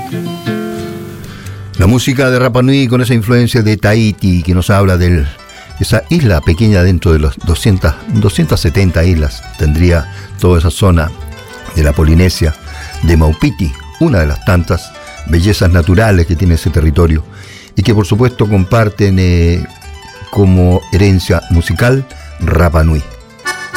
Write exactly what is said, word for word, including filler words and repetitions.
La música de Rapa Nui con esa influencia de Tahití que nos habla de esa isla pequeña dentro de los doscientas, doscientas setenta islas. Tendría toda esa zona de la Polinesia, de Maupiti, una de las tantas bellezas naturales que tiene ese territorio y que por supuesto comparten eh, como herencia musical Rapa Nui.